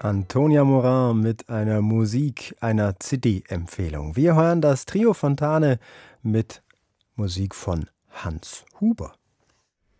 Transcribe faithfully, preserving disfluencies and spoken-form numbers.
Antonia Morin mit einer Musik, einer C D-Empfehlung. Wir hören das Trio Fontane mit Musik von Hans Huber.